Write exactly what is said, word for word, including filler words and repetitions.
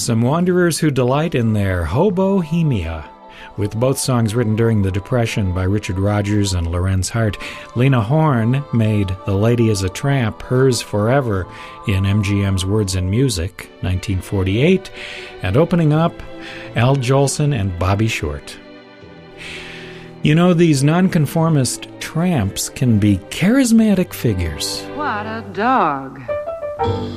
Some wanderers who delight in their hobohemia. With both songs written during the Depression by Richard Rodgers and Lorenz Hart, Lena Horne made The Lady is a Tramp hers forever in M G M's Words and Music, nineteen forty-eight, and opening up, Al Jolson and Bobby Short. You know, these nonconformist tramps can be charismatic figures. What a dog.